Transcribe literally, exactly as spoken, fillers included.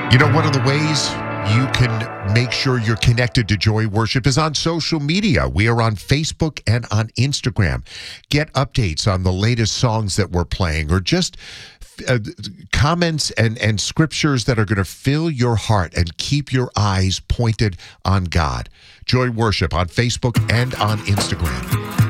You know, one of the ways you can make sure you're connected to Joy Worship is on social media. We are on Facebook and on Instagram. Get updates on the latest songs that we're playing, or just uh, comments and, and scriptures that are going to fill your heart and keep your eyes pointed on God. Joy Worship on Facebook and on Instagram.